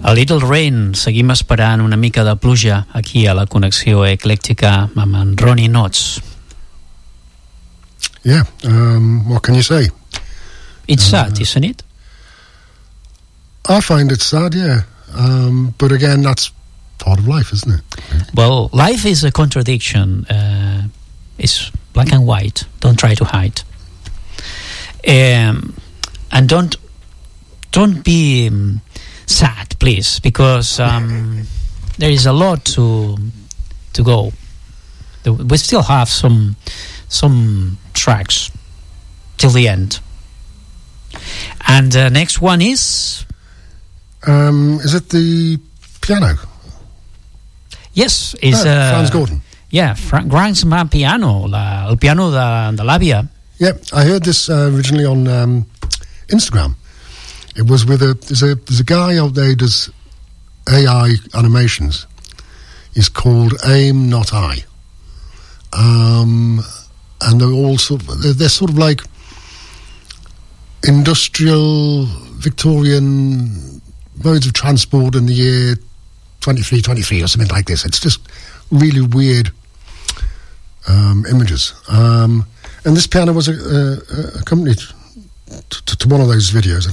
A Little Rain, seguim esperant una mica de pluja aquí a la connexió eclèctica amb en Ronnie Knotts. Yeah, what can you say? It's sad, isn't it? I find it sad, yeah. But again, that's part of life, isn't it? Well, life is a contradiction. It's black and white. Don't try to hide. And don't be sad, please, because there is a lot to go. We still have some tracks till the end. And the next one is it the piano? Yes, it's Franz Gordon. Yeah, Grant's piano, el piano de l'àvia. Yeah, I heard this originally on Instagram. It was with there's a guy out there who does AI animations. He's called Aim Not I. And they're all they're sort of like industrial Victorian modes of transport in the year 2323 or something like this. It's just really weird images. And this piano was accompanied to one of those videos.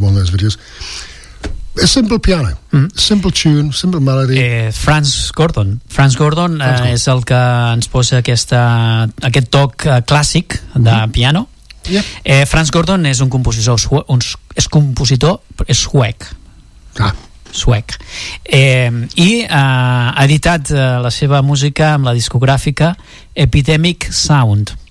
A simple piano, simple tune, simple melody. Franz Gordon és el que ens posa aquest toc clàssic de piano. Yep. Franz Gordon és un compositor suec. Suec. I ha editat la seva música amb la discogràfica Epidemic Sound.